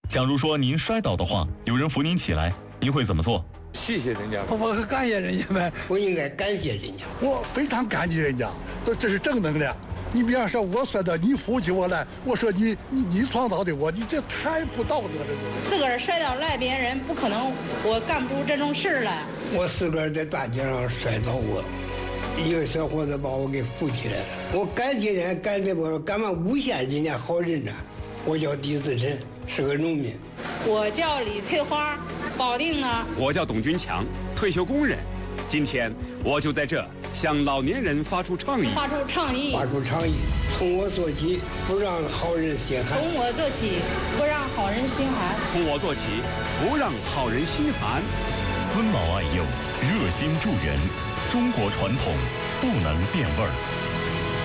假如说您摔倒的话，有人扶您起来，您会怎么做？ 谢谢人家， 我感谢人家呗， 我应该感谢人家， 我非常感激人家，这是正能量。你比方说，我摔倒，你扶起我来，我说你创造的我，你这太不道德了。 自个儿摔倒赖别人，不可能，我干不出这种事来。 我自个儿在大街上摔倒过，一个小伙子把我给扶起来了。我感谢人家，感谢我干嘛诬陷人家好人呢？我叫狄自珍，是个农民。 我叫李翠花，保定的。 我叫董军强，退休工人。今天我就在这向老年人发出倡议。 从我做起，不让好人心寒。 从我做起，不让好人心寒。 从我做起，不让好人心寒。 尊老爱幼，热心助人，中国传统不能变味儿。